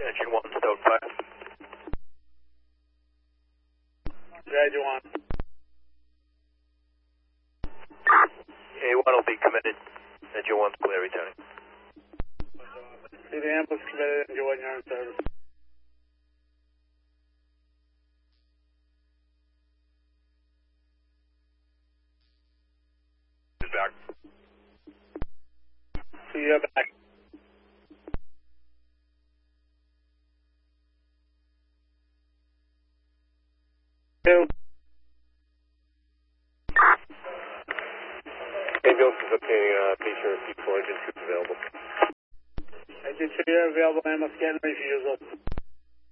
Engine 1, stowed fire. Engine 1. A1 will be committed. Engine 1's clear, returning. See the ambulance committed, Engine 1, you're in service. Back. See you back. Two. Ambulance is obtaining patient C4, Engine 2 is available. Engine 2, you're available, ambulance getting ready for usual.